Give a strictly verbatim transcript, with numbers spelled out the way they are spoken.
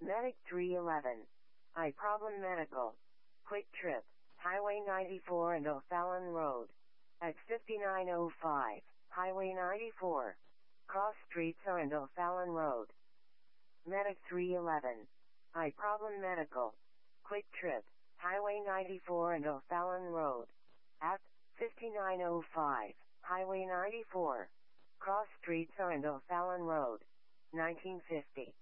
Medic three eleven. I Problem Medical. Quick Trip. Highway ninety-four and O'Fallon Road. At fifty-nine oh five, Highway ninety-four. Cross Streets and O'Fallon Road. Medic three eleven. I Problem Medical. Quick Trip. Highway ninety-four and O'Fallon Road. At fifty-nine oh five, Highway ninety-four. Cross Streets and O'Fallon Road. nineteen fifty.